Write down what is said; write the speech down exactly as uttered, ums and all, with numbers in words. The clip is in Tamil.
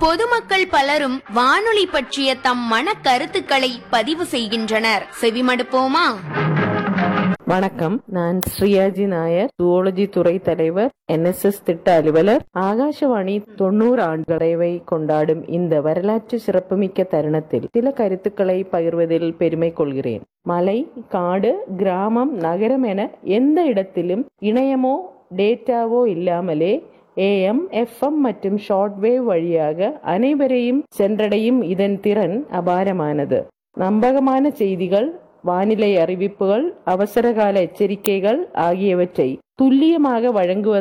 பொதுமக்கள் பலரும் வானொலி பற்றிய தம் மன கருத்துக்களை பதிவு செய்கின்றனர். செவிமடுப்போமா? வணக்கம், நான் ஸ்ரீயாஜி நாயர், ஜூவாலஜி துறை தலைவர், என் எஸ் எஸ் திட்ட அலுவலர். ஆகாஷவாணி தொண்ணூறு ஆண்டுகளை கொண்டாடும் இந்த வரலாற்று சிறப்புமிக்க தருணத்தில் சில கருத்துக்களை பகிர்வதில் பெருமை கொள்கிறேன். மலை, காடு, கிராமம், நகரம் என எந்த இடத்திலும் இணையமோ டேட்டாவோ இல்லாமலே ஏஎம், எஃப்எம் மற்றும் ஷார்ட்வேவ் வழியாக அனைவரையும் சென்றடையும் இதன் திறன் அபாரமானது. நம்பகமான செய்திகள், வானிலை அறிவிப்புகள், அவசரகால எச்சரிக்கைகள் ஆகியவற்றை துல்லியமாக வழங்குவதன்